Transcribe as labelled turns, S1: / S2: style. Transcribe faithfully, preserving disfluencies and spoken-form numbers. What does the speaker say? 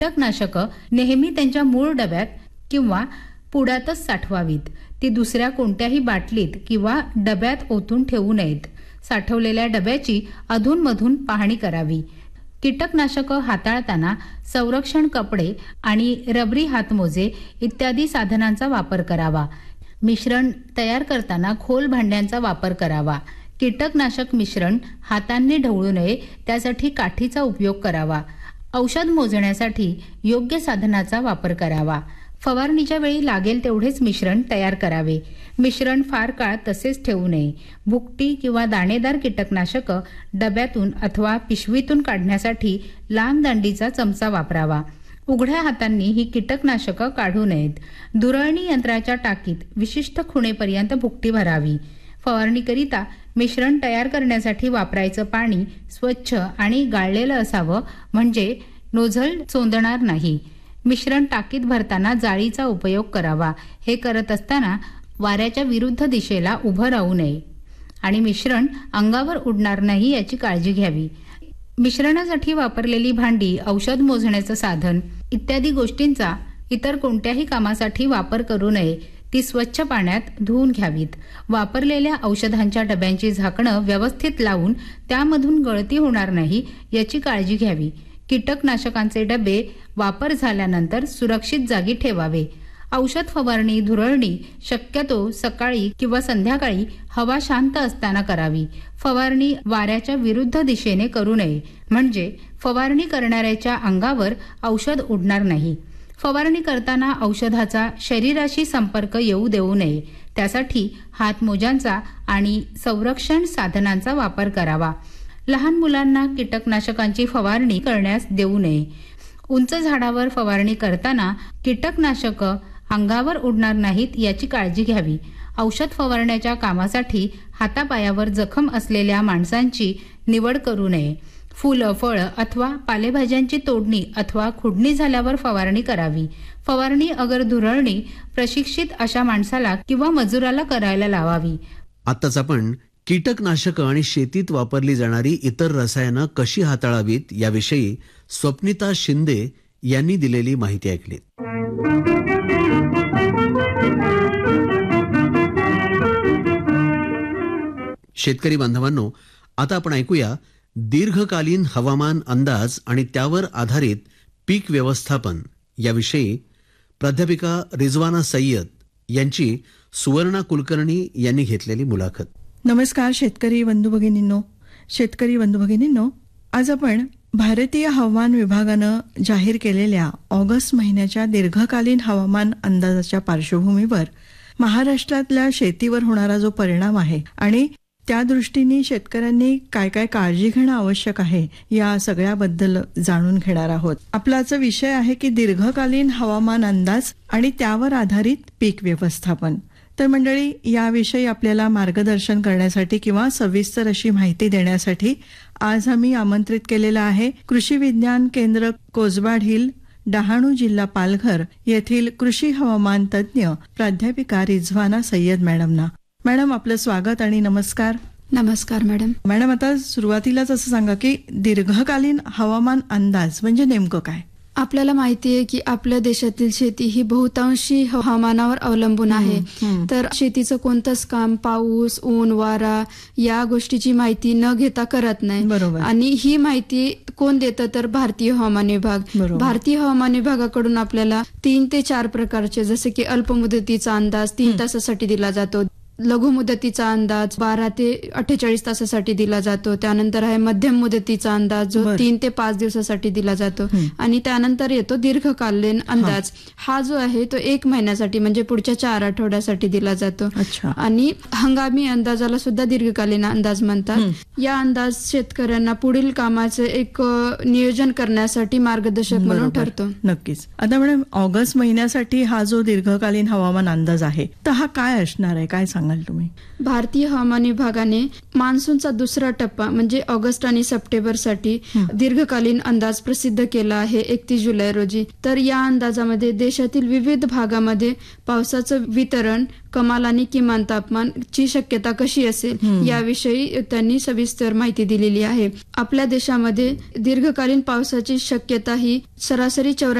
S1: कीटकनाशकं नेहमी त्यांच्या मूळ डब्यात किंवा पुड्यातच साठवावीत. ती दुसऱ्या कोणत्याही बाटलीत किंवा डब्यात ओतून ठेवू नयेत. साठवलेल्या डब्याची अधूनमधून पाहणी करावी. कीटकनाशकं हाताळताना संरक्षण कपडे आणि रबरी हातमोजे इत्यादी साधनांचा वापर करावा. मिश्रण तयार करताना खोल भांड्यांचा वापर करावा. कीटकनाशक मिश्रण हातांनी ढवळू नये, त्यासाठी काठीचा उपयोग करावा. औषध मोजण्यासाठी योग्य साधनाचा वापर करावा. फवारणीच्या वेळी लागेल तेवढेच मिश्रण तयार करावे. मिश्रण फार काळ तसेच ठेवू नये. भुकटी किंवा दाणेदार कीटकनाशकं डब्यातून अथवा पिशवीतून काढण्यासाठी लांब दांडीचा चमचा वापरावा. उघड्या हातांनी ही कीटकनाशकं काढू नयेत. धुरळणी यंत्राच्या टाकीत विशिष्ट खुणेपर्यंत भुकटी भरावी. फवारणीकरिता मिश्रण तयार करण्यासाठी वापरायचं पाणी स्वच्छ आणि गाळलेलं असावं, म्हणजे नोझल चोंदणार नाही. मिश्रण टाकीत भरताना जाळीचा उपयोग करावा. हे करत असताना वाऱ्याच्या विरुद्ध दिशेला उभं राहू नये आणि मिश्रण अंगावर उडणार नाही याची काळजी घ्यावी. मिश्रणासाठी वापरलेली भांडी, औषध मोजण्याचं साधन इत्यादी गोष्टींचा इतर कोणत्याही कामासाठी वापर करू नये. ती स्वच्छ पाण्यात धुवून घ्यावीत. वापरलेल्या औषधांच्या डब्यांची झाकणं व्यवस्थित लावून त्यामधून गळती होणार नाही याची काळजी घ्यावी. कीटकनाशकांचे डबे वापर झाल्यानंतर सुरक्षित जागी ठेवावे. औषध फवारणी, धुरळणी शक्यतो सकाळी किंवा संध्याकाळी हवा शांत असताना करावी. फवारणी वाऱ्याच्या विरुद्ध दिशेने करू नये, म्हणजे फवारणी करणाऱ्याच्या अंगावर औषध उडणार नाही. फवारणी करताना औषधाचा शरीराशी संपर्क येऊ देऊ नये. त्यासाठी हातमोजांचा आणि संरक्षण साधनांचा वापर करावा. लहान मुलांना कीटकनाशकांची फवारणी करण्यास देऊ नये. उंच झाडावर फवारणी करताना कीटकनाशकं अंगावर उडणार नाहीत याची काळजी घ्यावी. औषध फवारण्याच्या कामासाठी हातापायावर जखम असलेल्या माणसांची निवड करू नये. फुलं, फळं अथवा पालेभाज्यांची तोडणी अथवा खुडणी झाल्यावर फवारणी करावी. फवारणी अगर धुरळणी प्रशिक्षित अशा माणसाला किंवा मजुराला करायला लावावी.
S2: आताच आपण कीटकनाशकं आणि शेतीत वापरली जाणारी इतर रसायनं कशी हाताळावीत याविषयी स्वप्निता शिंदे यांनी दिलेली माहिती ऐकली. शेतकरी बांधवांनो, आता आपण ऐकूया दीर्घकालीन हवामान अंदाज आणि त्यावर आधारित पीक व्यवस्थापन याविषयी प्राध्यापिका रिजवाना सय्यद यांची सुवर्णा कुलकर्णी यांनी घेतलेली मुलाखत.
S3: नमस्कार शेतकरी बंधू भगिनींनो. शेतकरी बंधू भगिनींनो, आज आपण भारतीय हवामान विभागानं जाहीर केलेल्या ऑगस्ट महिन्याच्या दीर्घकालीन हवामान अंदाजाच्या पार्श्वभूमीवर महाराष्ट्रातल्या शेतीवर होणारा जो परिणाम आहे आणि त्या दृष्टीने शेतकऱ्यांनी काय काय काळजी घेणं आवश्यक आहे या सगळ्याबद्दल जाणून घेणार आहोत. आपला आजचा विषय आहे की दीर्घकालीन हवामान अंदाज आणि त्यावर आधारित पीक व्यवस्थापन. तर मंडळी, याविषयी आपल्याला मार्गदर्शन करण्यासाठी किंवा सविस्तर अशी माहिती देण्यासाठी आज आम्ही आमंत्रित केलेलं आहे कृषी विज्ञान केंद्र कोसबाड हिल, डहाणू, जिल्हा पालघर येथील कृषी हवामान तज्ज्ञ प्राध्यापिका रिजवाना सय्यद मॅडमना. मॅडम, आपलं स्वागत आणि नमस्कार.
S4: नमस्कार मॅडम.
S3: मॅडम, आता सुरुवातीलाच असं सांगा की दीर्घकालीन हवामान अंदाज म्हणजे नेमकं काय?
S4: आपल्याला माहिती आहे की आपल्या देशातील शेती ही बहुतांशी हवामानावर अवलंबून आहे. तर शेतीचं कोणतंच काम पाऊस, ऊन, वारा या गोष्टीची माहिती न घेता करत नाही.
S3: बरोबर.
S4: आणि ही माहिती कोण देतं तर भारतीय हवामान विभाग. भारतीय हवामान विभागाकडून आपल्याला तीन ते चार प्रकारचे, जसे की अल्पमुदतीचा अंदाज तीन तासासाठी दिला जातो, लघु मुदतीचा अंदाज बारा ते अठ्ठेचाळीस तासासाठी दिला जातो, त्यानंतर आहे मध्यम मुदतीचा अंदाज जो तीन ते पाच दिवसासाठी दिला जातो, आणि त्यानंतर येतो दीर्घकालीन अंदाज. हा जो आहे तो एक महिन्यासाठी म्हणजे पुढच्या चार आठवड्यासाठी दिला जातो. आणि हंगामी अंदाजाला सुद्धा दीर्घकालीन अंदाज म्हणतात. या अंदाज शेतकऱ्यांना पुढील कामाचे एक नियोजन करण्यासाठी मार्गदर्शक म्हणून ठरतो.
S3: नक्कीच. आता मॅडम, ऑगस्ट महिन्यासाठी हा जो दीर्घकालीन हवामान अंदाज आहे तर हा काय असणार आहे, काय सांगा सांगाल तुम्ही?
S4: भारतीय हवामान विभागाने मान्सूनचा दुसरा टप्पा म्हणजे ऑगस्ट आणि सप्टेंबरसाठी दीर्घकालीन अंदाज प्रसिद्ध केला आहे एकतीस जुलै रोजी. तर या अंदाजामध्ये देशातील विविध भागामध्ये पावसाचं वितरण, कमाल आणि किमान तापमानची शक्यता कशी असेल याविषयी त्यांनी सविस्तर माहिती दिलेली आहे. आपल्या देशामध्ये दीर्घकालीन पावसाची शक्यता ही सरासरी चौऱ्या